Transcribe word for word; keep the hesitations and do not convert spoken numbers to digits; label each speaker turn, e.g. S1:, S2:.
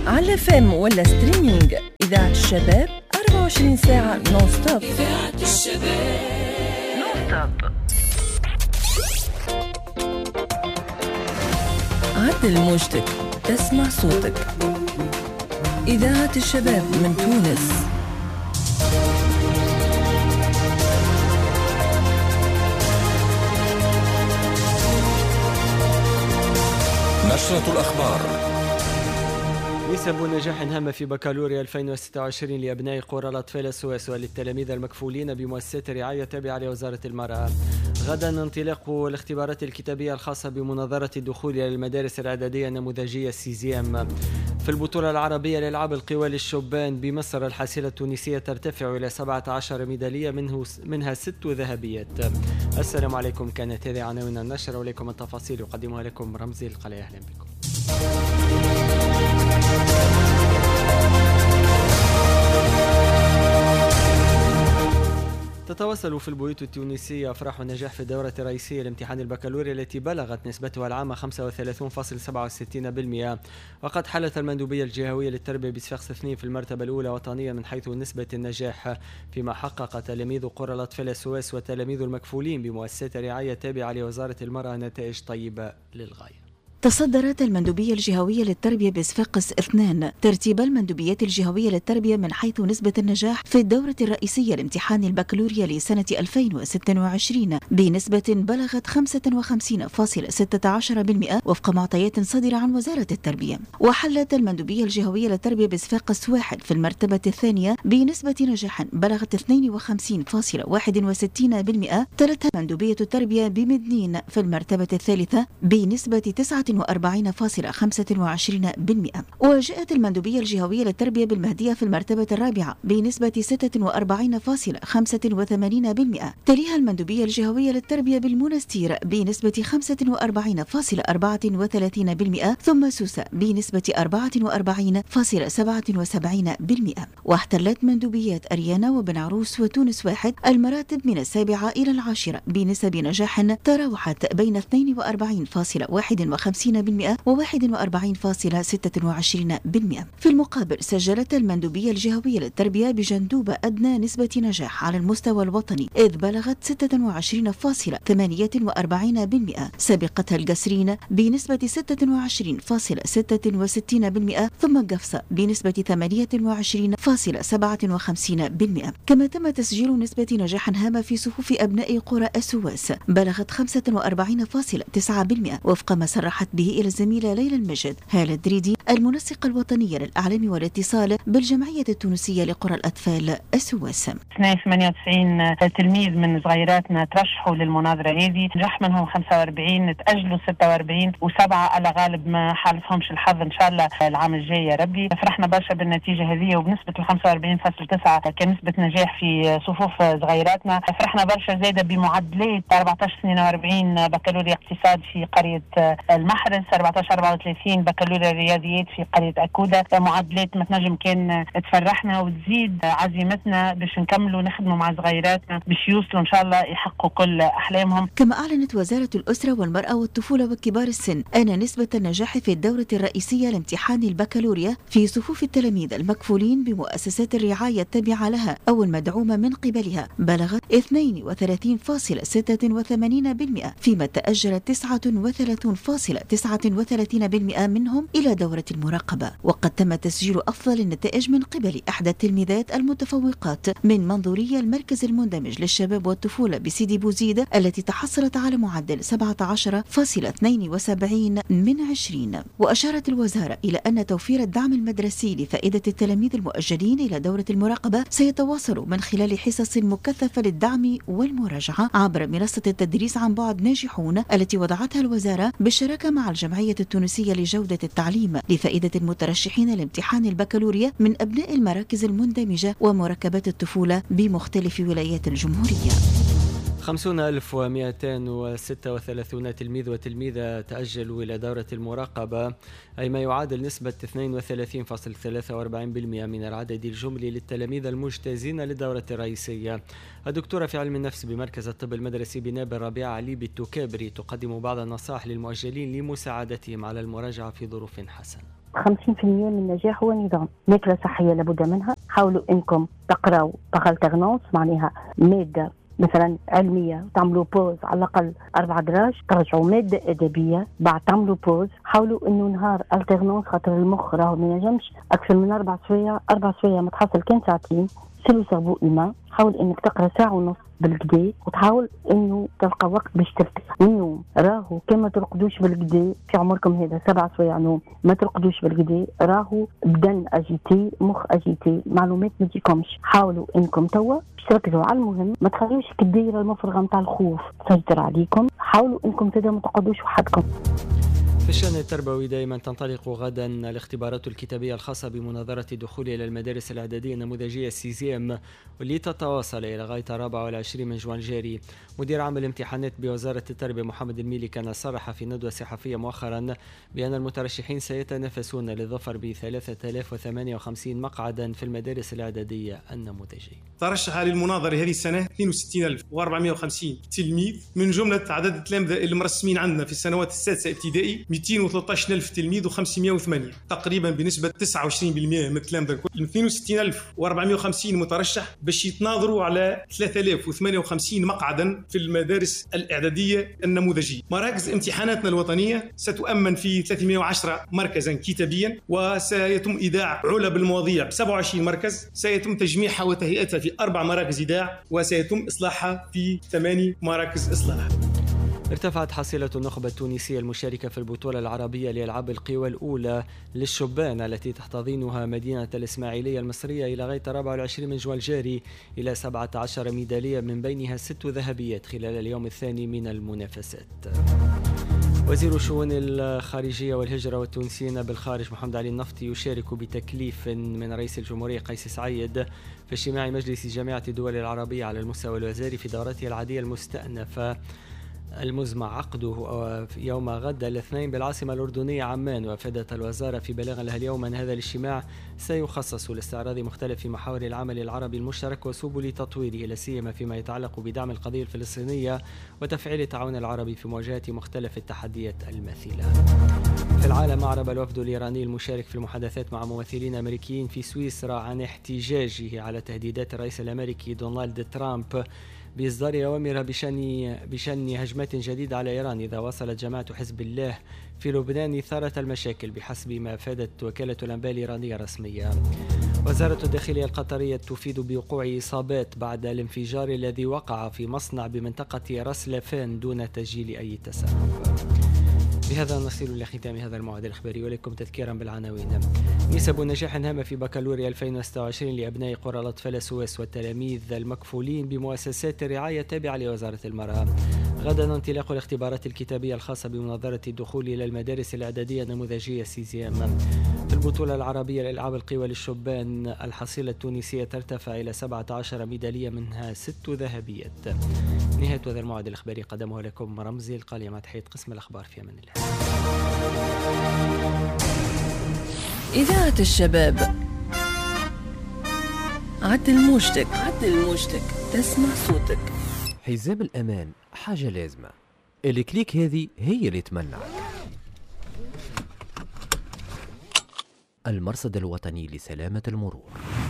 S1: على فم ولا ستريمينج. إذاعة الشباب أربعة وعشرين ساعة نون ستوب.
S2: إذاعة الشباب
S1: نون ستوب. عدل موجتك، اسمع صوتك. إذاعة الشباب من تونس.
S3: نشرة الأخبار.
S4: نسب نجاح هامة في بكالوريا ألفين وستة وعشرين لأبناء قرى الأطفال السويس وللتلاميذ المكفولين بمؤسسات رعاية تابعة لوزارة المرأة. غدا انطلاق الاختبارات الكتابية الخاصة بمناظرة الدخول إلى المدارس الإعدادية النموذجية سيزيام. في البطولة العربية لألعاب القوى للشبان بمصر، الحصيلة التونسية ترتفع إلى سبعة عشر ميدالية منه منها ست ذهبيات. السلام عليكم، كانت هذه عناوين النشر ولكم التفاصيل يقدمها لكم رمزي القلعي. أهلا بكم. تتواصل في البيوت التونسية أفراح النجاح في الدورة الرئيسية لامتحان البكالوريا التي بلغت نسبتها العامة خمسة وثلاثين فاصلة سبعة وستين بالمئة. وقد حلت المندوبية الجهوية للتربية بصفاقس اثنين في المرتبة الأولى وطنيا من حيث نسبة النجاح، فيما حقق تلاميذ قرى الأطفال السويس وتلاميذ المكفولين بمؤسسات رعاية تابعة لوزارة المرأة نتائج طيبة للغاية.
S5: تصدرت المندوبية الجهوية للتربية بصفاقس اثنان ترتيب المندوبيات الجهوية للتربية من حيث نسبة النجاح في الدورة الرئيسية لامتحان البكالوريا لسنة ألفين وستة وعشرين بنسبة بلغت خمسة وخمسين فاصلة ستة عشر بالمئة وفق معطيات صادرة عن وزارة التربية. وحلت المندوبية الجهوية للتربية بصفاقس واحد في المرتبة الثانية بنسبة نجاح بلغت اثنين وخمسين فاصلة واحد وستين بالمئة. تلتها مندوبية التربية بمدنين في المرتبة الثالثة بنسبة تسعة وأربعين فاصلة خمسة وعشرين بالمئة. وجاءت المندوبية الجهوية للتربية بالمهدية في المرتبة الرابعة بنسبة ستة وأربعين فاصلة خمسة وثمانين بالمئة. تليها المندوبية الجهوية للتربية بالمنستير بنسبة خمسة وأربعين فاصلة أربعة وثلاثين بالمئة، ثم سوسة بنسبة أربعة وأربعين فاصلة سبعة وسبعين بالمئة. واحتلت مندوبيات أريانا وبن عروس وتونس واحد المراتب من السابعة إلى العاشرة بنسب نجاح تراوحت بين اثنين وأربعين فاصلة واحد وخمسين بالمئة وواحد وأربعين فاصلة ستة وعشرين بالمئة. في المقابل سجلت المندوبية الجهوية للتربية بجندوبة أدنى نسبة نجاح على المستوى الوطني إذ بلغت ستة وعشرين فاصلة ثمانية وأربعين بالمئة، سابقتها القسرين بنسبة ستة وعشرين فاصلة ستة وستين بالمئة، ثم القفصة بنسبة ثمانية وعشرين فاصلة سبعة وخمسين بالمئة. كما تم تسجيل نسبة نجاح هامة في صفوف أبناء قرى السويس بلغت خمسة وأربعين فاصلة تسعة بالمئة وفق ما صرحت به إلى الزميلة ليلى المجد هالة دريدي المنسقة الوطنية للإعلام والاتصال بالجمعية التونسية لقرى الأطفال السويس.
S6: ثمانية وتسعين تلميذ من صغيراتنا ترشحوا للمناظرة هذه، نجح منهم خمسة وأربعين، تأجلوا ستة وأربعين، وسبعة على غالب ما حالفهمش الحظ إن شاء الله العام الجاي يا ربي. فرحنا برشا بالنتيجة هذه وبنسبة خمسة وأربعين فاصلة تسعة كنسبة نجاح في صفوف صغيراتنا. فرحنا برشا زايدة بمعدلات أربعة عشر اثنين وأربعين بكالوريا اقتصاد في قرية المحرس، أربعة عشر أربعة وثلاثين بكالوريا رياضيات في قرية أكودة. معدلات ما تنجم كان تفرحنا وتزيد عزيمتنا باش نكملوا نخدموا مع صغيراتنا باش يوصلوا إن شاء الله يحققوا كل أحلامهم.
S5: كما أعلنت وزارة الأسرة والمرأة والطفولة وكبار السن أن نسبة النجاح في الدورة الرئيسية لامتحان البكالوريا في صفوف التلاميذ المكفولين بمؤسسات الرعاية التابعة لها أو المدعومة من قبلها بلغت اثنين وثلاثين فاصلة ستة وثمانين بالمئة، فيما تأجل تسعة وثلاثين فاصلة تسعة وثلاثين بالمئة منهم إلى دورة المراقبة. وقد تم تسجيل أفضل النتائج من قبل إحدى التلميذات المتفوقات من منظورية المركز المندمج للشباب والطفولة بسيدي بوزيد التي تحصلت على معدل سبعة عشر فاصلة اثنين وسبعين من عشرين. وأشارت الوزارة إلى أن توفير الدعم المدرسي لفائدة التلاميذ المؤجلين إلى دورة المراقبة سيتواصل من خلال حصص مكثفة للدعم والمراجعة عبر منصة التدريس عن بعد ناجحون التي وضعتها الوزارة بالشراكة مع الجمعية التونسية لجودة التعليم لفائدة المترشحين لامتحان البكالوريا من أبناء المراكز المندمجة ومركبات الطفولة بمختلف ولايات الجمهورية.
S4: خمسين ألف ومئتين وستة وثلاثين تلميذ وتلميذة تأجلوا إلى دورة المراقبة، أي ما يعادل نسبة اثنين وثلاثين فاصلة ثلاثة وأربعين بالمئة من العدد الجملي للتلاميذ المجتازين للدورة الرئيسية. الدكتورة في علم النفس بمركز الطب المدرسي بنابل ربيعة علي بالتكابري تقدم بعض النصائح للمؤجلين لمساعدتهم على المراجعة في ظروف حسنة.
S2: خمسين بالمئة من النجاح هو نظام ماكلة صحية لابد منها. حاولوا انكم تقراوا باغالتيرنونس، معناها مادة مثلا علمية تعملوا بوز على الأقل أربع دراج، ترجعوا مادة أدبية بعد تعملوا بوز. حاولوا إنه نهار التيرنونس خاطر المخ راهو ما ينجمش أكثر من أربع سوايع، أربع سوايع متحصل كان ساعتين. سلو سربو إيمان، حاول إنك تقرأ ساعة ونص بالكدا، وتحاول إنه تلقى وقت باش ترتاح. النوم راهو كما ترقدوش بالكدا في عمركم هذا سبع سوايع نوم، ما ترقدوش بالكدا راهو بدن أجيتي، مخ أجيتي، معلومات ما تجيكمش. حاولوا إنكم توا تركزوا على المهم، ما تخليوش الدائرة المفرغة متاع الخوف تسيطر عليكم. حاولوا انكم تدا ما تقعدوش وحدكم.
S4: في الشأن التربوي دائما تنطلق غدا الاختبارات الكتابية الخاصة بمناظرة الدخول إلى المدارس الإعدادية النموذجية سيزيام، واللي تتواصل إلى غاية الرابع والعشرين من جوان الجاري. مدير عام الامتحانات بوزارة التربية محمد الميلي كان صرح في ندوة صحفية مؤخرا بأن المترشحين سيتنافسون للظفر ب ثلاثة آلاف وثمانية وخمسين مقعدا في المدارس الإعدادية النموذجية.
S7: ترشح للمناظرة هذه السنة اثنين وستين ألف وأربعمئة وخمسين تلميذ من جملة عدد التلامذة المرسمين عندنا في السنوات السادسة ابتدائي مئتين وثلاثة عشر ألف تلميذ وخمسمئة وثمانية، تقريبا بنسبة تسعة وعشرين بالمئة من التلامذة الكل. اثنين وستين ألف وأربعمئة وخمسين مترشح باش يتناظروا على ثلاثة آلاف وثمانية وخمسين مقعدا في المدارس الإعدادية النموذجية. مراكز امتحاناتنا الوطنية ستؤمن في ثلاثمئة وعشرة مركزا كتابيا، وسيتم إيداع علب المواضيع ب سبعة وعشرين مركز، سيتم تجميعها وتهيئتها في أربع مراكز إيداع، وسيتم إصلاحها في ثماني مراكز إصلاح.
S4: ارتفعت حصيلة النخبة التونسية المشاركة في البطولة العربية لألعاب القوى الأولى للشبان التي تحتضنها مدينة الإسماعيلية المصرية إلى غاية الرابع والعشرين من جوان الجاري إلى سبعة عشر ميدالية، من بينها ست ذهبيات خلال اليوم الثاني من المنافسات. وزير الشؤون الخارجية والهجرة والتونسيين بالخارج محمد علي النفطي يشارك بتكليف من رئيس الجمهورية قيس سعيد في اجتماع مجلس جامعة الدول العربية على المستوى الوزاري في دورته العادية المستأنفة المزمع عقده يوم غد الاثنين بالعاصمة الأردنية عمان. وأفادت الوزارة في بلاغ لها اليوم أن هذا الاجتماع سيخصص لاستعراض مختلف محاور العمل العربي المشترك وسبل تطويره، لا سيما فيما يتعلق بدعم القضية الفلسطينية وتفعيل التعاون العربي في مواجهة مختلف التحديات الماثلة. في العالم، أعرب الوفد الإيراني المشارك في المحادثات مع ممثلين أمريكيين في سويسرا عن احتجاجه على تهديدات الرئيس الأمريكي دونالد ترامب بإصدار أوامر بشأن بشأن هجمات جديدة على إيران إذا وصلت جماعة حزب الله في لبنان إثارة المشاكل، بحسب ما أفادت وكالة الأنباء الإيرانية الرسمية. وزارة الداخلية القطرية تفيد بوقوع إصابات بعد الانفجار الذي وقع في مصنع بمنطقة راس لافان دون تسجيل أي تسرب. بهذا نصل لختام هذا الموعد الإخباري، ولكم تذكيرا بالعناوين. نسب نجاح هامة في بكالوريا ألفين وستة وعشرين لأبناء قرى الأطفال سويس والتلاميذ المكفولين بمؤسسات الرعاية التابعة لوزارة المرأة. غدا انطلاق الاختبارات الكتابية الخاصة بمناظرة الدخول إلى المدارس الإعدادية النموذجية سيزيام. في البطولة العربية لألعاب القوى للشبان، الحصيلة التونسية ترتفع إلى سبعة عشر ميدالية منها ست ذهبيات. نهاية هذا الموعد الإخباري قدمه لكم رمزي القالي مع تحية قسم الأخبار، في أمان الله.
S1: إذاعة الشباب، عدل موجتك عدل موجتك تسمع صوتك.
S8: حزام الأمان حاجة لازمة، الكليك هذه هي اللي تمنعك. المرصد الوطني لسلامة المرور.